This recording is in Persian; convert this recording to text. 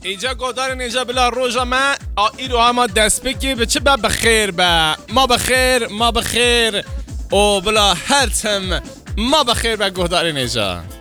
اینجا گودار نیجا بلا روژا ما ایرو هما دست بکی به چه بخیر با ما بخیر او بلا هرتم ما بخیر با گودار نیجا